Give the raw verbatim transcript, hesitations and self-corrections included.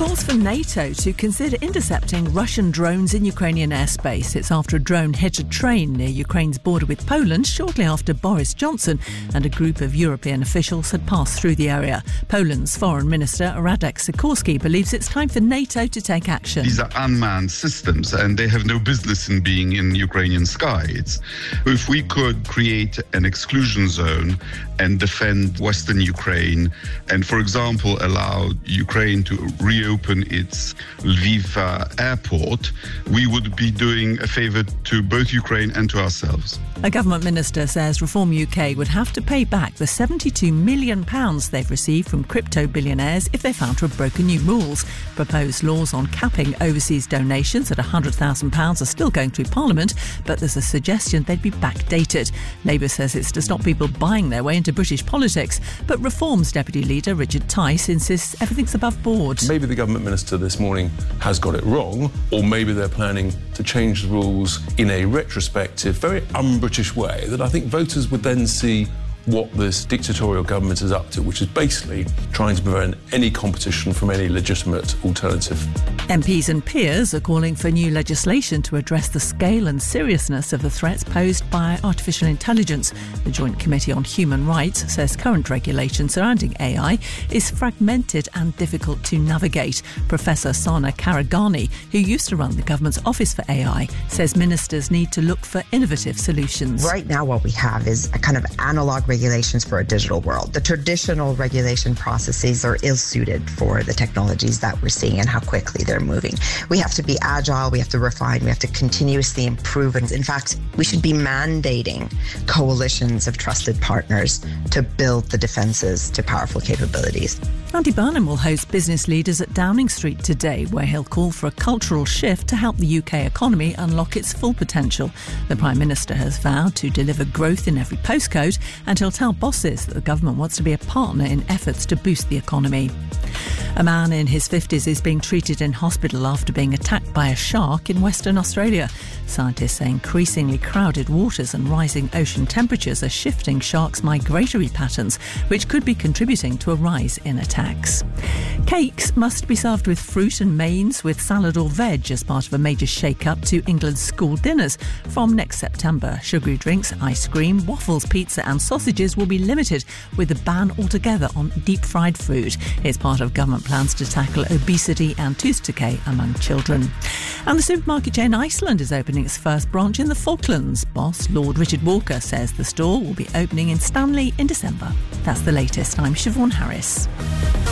calls for NATO to consider intercepting Russian drones in Ukrainian airspace. It's after a drone hit a train near Ukraine's border with Poland shortly after Boris Johnson and a group of European officials had passed through the area. Poland's Foreign Minister Radek Sikorski believes it's time for NATO to take action. These are unmanned systems and they have no business in being in Ukrainian skies. If we could create an exclusion zone and defend Western Ukraine and, for example, allow Ukraine to reopen its Lviv uh, airport, we would be doing a favour to both Ukraine and to ourselves. A government minister says Reform U K would have to pay back the seventy-two million pounds they've received from crypto billionaires if they're found to have broken new rules. Proposed laws on capping overseas donations at one hundred thousand pounds are still going through Parliament, but there's a suggestion they'd be backdated. Labour says it's to stop people buying their way into British politics, but Reform's Deputy Leader Richard Tice insists everything's above board. Maybe the government minister this morning has got it wrong, or maybe they're planning to change the rules in a retrospective, very un-British way that I think voters would then see what this dictatorial government is up to, which is basically trying to prevent any competition from any legitimate alternative. M Ps and peers are calling for new legislation to address the scale and seriousness of the threats posed by artificial intelligence. The Joint Committee on Human Rights says current regulation surrounding A I is fragmented and difficult to navigate. Professor Sana Karagani, who used to run the government's Office for A I, says ministers need to look for innovative solutions. Right now what we have is a kind of analogue regulations for a digital world. The traditional regulation processes are ill-suited for the technologies that we're seeing and how quickly they're moving. We have to be agile, we have to refine, we have to continuously improve. And in fact, we should be mandating coalitions of trusted partners to build the defences to powerful capabilities. Andy Burnham will host business leaders at Downing Street today, where he'll call for a cultural shift to help the U K economy unlock its full potential. The Prime Minister has vowed to deliver growth in every postcode, and he'll tell bosses that the government wants to be a partner in efforts to boost the economy. A man in his fifties is being treated in hospital after being attacked by a shark in Western Australia. Scientists say increasingly crowded waters and rising ocean temperatures are shifting sharks' migratory patterns, which could be contributing to a rise in attacks. Cakes must be served with fruit and mains with salad or veg as part of a major shake-up to England's school dinners. From next September, sugary drinks, ice cream, waffles, pizza and sausages will be limited, with a ban altogether on deep-fried food. It's part of government plans to tackle obesity and tooth decay among children. And the supermarket chain Iceland is opening its first branch in the Falklands. Boss Lord Richard Walker says the store will be opening in Stanley in December. That's the latest. I'm Siobhan Harris.